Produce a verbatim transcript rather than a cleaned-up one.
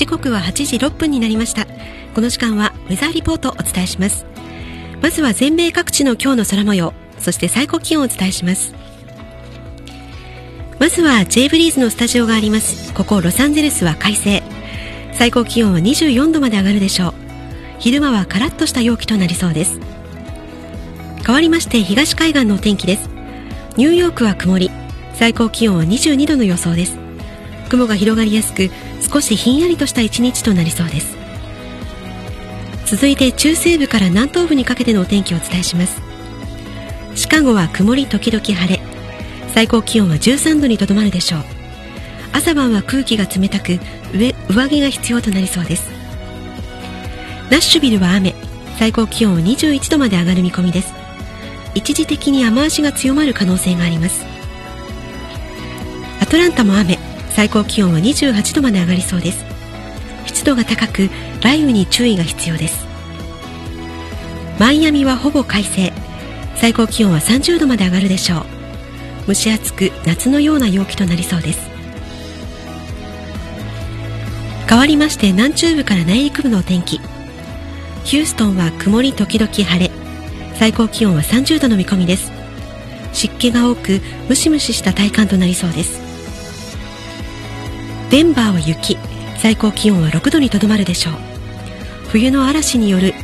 時刻ははちじろっぷんになりました。この時間はウェザーリポートをお伝えします。まずは全米各地の今日の空模様、そして最高気温をお伝えします。まずは J ブリーズのスタジオがありますここロサンゼルスは快晴、最高気温はにじゅうよんどまで上がるでしょう。昼間はカラッとした陽気となりそうです。変わりまして東海岸のお天気です。ニューヨークは曇り、最高気温はにじゅうにどの予想です。雲が広がりやすく少しひんやりとした一日となりそうです。続いて中西部から南東部にかけてのお天気をお伝えします。シカゴは曇り時々晴れ、最高気温はじゅうさんどにとどまるでしょう。朝晩は空気が冷たく上上着が必要となりそうです。ナッシュビルは雨、最高気温はにじゅういちどまで上がる見込みです。一時的に雨足が強まる可能性があります。アトランタも雨、最高気温はにじゅうはちどまで上がりそうです。湿度が高く雷雨に注意が必要です。マイアミはほぼ快晴、最高気温はさんじゅうどまで上がるでしょう。蒸し暑く夏のような陽気となりそうです。変わりまして南中部から内陸部のお天気。ヒューストンは曇り時々晴れ、最高気温はさんじゅうどの見込みです。湿気が多くムシムシした体感となりそうです。デンバーは雪、最高気温はろくどにとどまるでしょう。冬の嵐による